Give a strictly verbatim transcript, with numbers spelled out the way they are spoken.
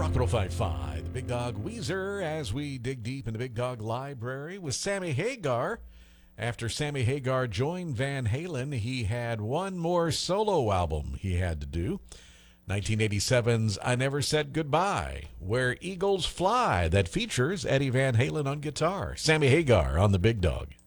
Rock one oh five point five, the Big Dog Weezer, as we dig deep in the Big Dog Library with Sammy Hagar. After Sammy Hagar joined Van Halen, he had one more solo album he had to do. nineteen eighty-seven's I Never Said Goodbye, Where Eagles Fly, that features Eddie Van Halen on guitar. Sammy Hagar on the Big Dog.